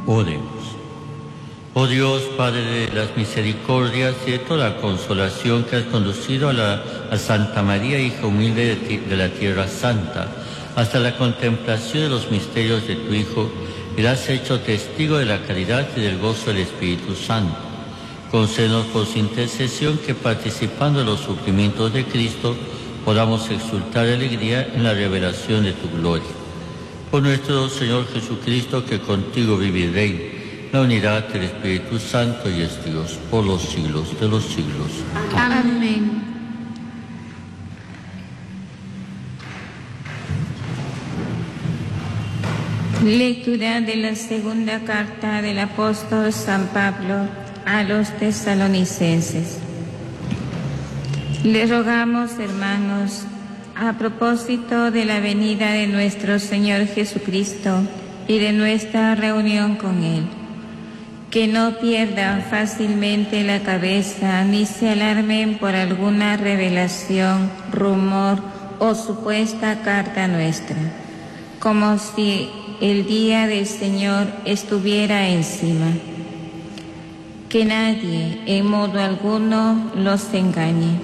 Oremos. Oh Dios, Padre de las misericordias y de toda consolación, que has conducido a Santa María, hija humilde de la Tierra Santa, hasta la contemplación de los misterios de tu Hijo, y la has hecho testigo de la caridad y del gozo del Espíritu Santo. Concédenos por su intercesión que, participando de los sufrimientos de Cristo, podamos exultar de alegría en la revelación de tu gloria. Por nuestro Señor Jesucristo, que contigo vive y reina, la unidad del Espíritu Santo y es Dios por los siglos de los siglos. Amén. Lectura de la segunda carta del apóstol San Pablo a los tesalonicenses. Les rogamos, hermanos, a propósito de la venida de nuestro Señor Jesucristo y de nuestra reunión con Él, que no pierdan fácilmente la cabeza ni se alarmen por alguna revelación, rumor o supuesta carta nuestra, como si el día del Señor estuviera encima. Que nadie en modo alguno los engañe,